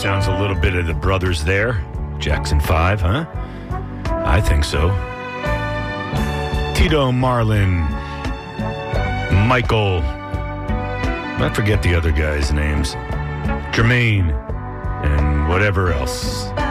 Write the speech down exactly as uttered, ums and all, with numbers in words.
sounds a little bit of the brothers there. Jackson five, huh? I think so. Tito, Marlon, Michael, I forget the other guys' names, Jermaine, and whatever else.